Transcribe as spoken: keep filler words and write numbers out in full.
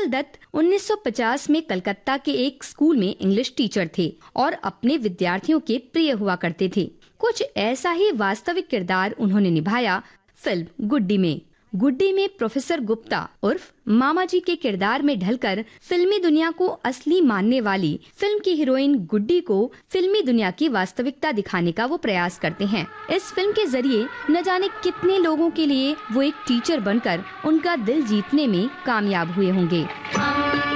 कमल दत्त उन्नीस सौ पचास में कलकत्ता के एक स्कूल में इंग्लिश टीचर थे और अपने विद्यार्थियों के प्रिय हुआ करते थे। कुछ ऐसा ही वास्तविक किरदार उन्होंने निभाया फिल्म गुड्डी में। गुड्डी में प्रोफेसर गुप्ता उर्फ मामा जी के किरदार में ढलकर फिल्मी दुनिया को असली मानने वाली फिल्म की हीरोइन गुड्डी को फिल्मी दुनिया की वास्तविकता दिखाने का वो प्रयास करते हैं। इस फिल्म के जरिए न जाने कितने लोगों के लिए वो एक टीचर बनकर उनका दिल जीतने में कामयाब हुए होंगे।